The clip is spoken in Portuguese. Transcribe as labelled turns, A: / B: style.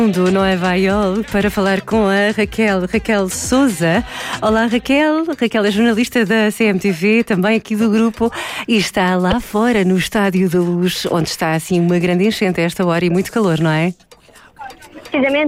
A: Do Nova Iol para falar com a Raquel Sousa. Olá Raquel é jornalista da CMTV, também aqui do grupo, e está lá fora no Estádio da Luz, onde está assim uma grande enchente a esta hora e muito calor, não é?
B: Precisamente